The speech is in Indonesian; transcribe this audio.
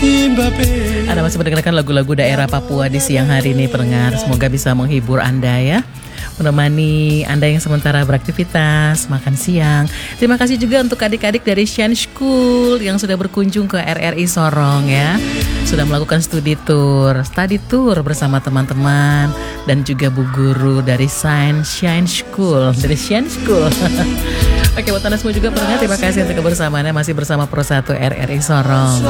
Anda masih mendengarkan lagu-lagu daerah Papua di siang hari ini, pendengar. Semoga bisa menghibur Anda ya, menemani Anda yang sementara beraktivitas, makan siang. Terima kasih juga untuk adik-adik dari Shine School yang sudah berkunjung ke RRI Sorong ya. Sudah melakukan study tour bersama teman-teman dan juga Bu Guru dari Shine School. Oke, buat Anda semua juga pendengar, terima kasih untuk kebersamaannya masih bersama Pro 1 RRI Sorong.